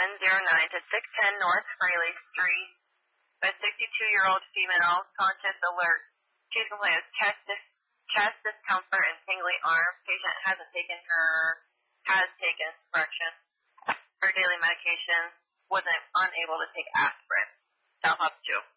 to 610 North Fraley Street. A 62-year-old female, conscious alert. She's complaining of chest discomfort and tingling arm. Patient has taken her daily medication, wasn't unable to take aspirin. South Hop 2.